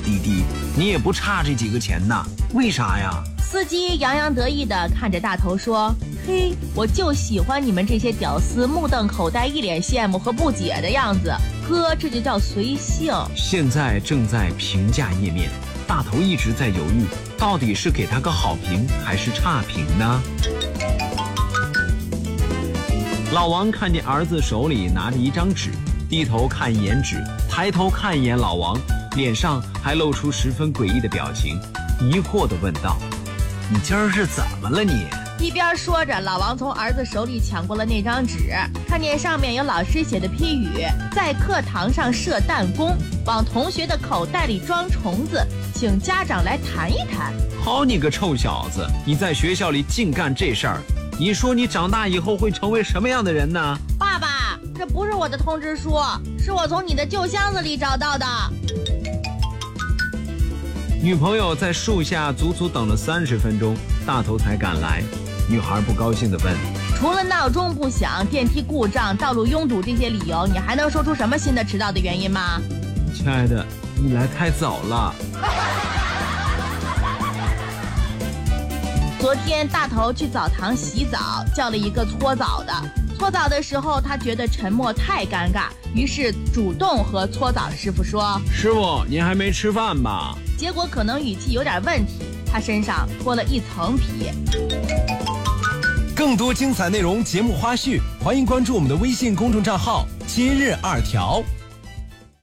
滴滴，你也不差这几个钱呐，为啥呀？ 司机洋洋得意地看着大头说：嘿，我就喜欢你们这些屌丝目瞪口呆，一脸羡慕和不解的样子，哥，这就叫随性。 现在正在评价页面，大头一直在犹豫，到底是给他个好评还是差评呢？老王看见儿子手里拿着一张纸，低头看一眼纸，抬头看一眼老王，脸上还露出十分诡异的表情，疑惑地问道：你今儿是怎么了你？ 一边说着，老王从儿子手里抢过了那张纸，看见上面有老师写的批语：在课堂上设弹弓，往同学的口袋里装虫子，请家长来谈一谈。 好你个臭小子，你在学校里净干这事儿，你说你长大以后会成为什么样的人呢？ 爸爸，这不是我的通知书，是我从你的旧箱子里找到的。 女朋友在树下足足等了30分钟，大头才赶来。女孩不高兴地问： 除了闹钟不响、电梯故障、道路拥堵这些理由，你还能说出什么新的迟到的原因吗？ 亲爱的，你来太早了。 昨天大头去澡堂洗澡，叫了一个搓澡的。搓澡的时候，他觉得沉默太尴尬，于是主动和搓澡师傅说： 师傅，您还没吃饭吧？ 结果可能语气有点问题，他身上脱了一层皮。 更多精彩内容、节目花絮，欢迎关注我们的微信公众账号“今日2条”。